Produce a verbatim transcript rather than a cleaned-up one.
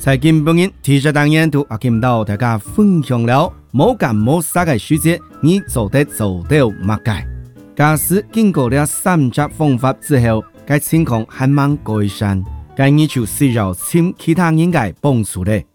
财经本人提示单元度阿金到大家分享了冇干冇杀嘅细节，你做得做到乜嘅？假使經過了三隻方法之後，該情況還蠻改善，該要求需要請其他人嘅幫助咧。